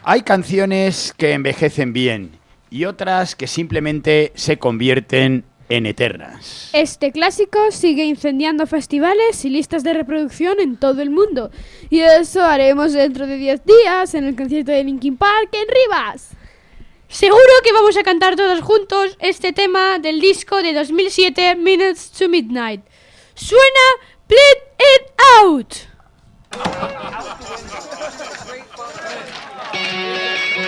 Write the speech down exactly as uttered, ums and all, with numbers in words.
Hay canciones que envejecen bien y otras que simplemente se convierten en eternas. Este clásico sigue incendiando festivales y listas de reproducción en todo el mundo. Y eso haremos dentro de diez días en el concierto de Linkin Park en Rivas. Seguro que vamos a cantar todos juntos este tema del disco de dos mil siete, Minutes to Midnight. Suena Bleed It Out.